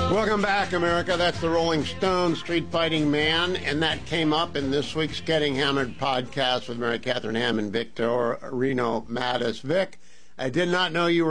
Welcome back, America. That's the Rolling Stones, Street Fighting Man, and that came up in this week's Getting Hammered podcast with Mary Catherine Ham and Victor Reno Mattis. Vic, I did not know you were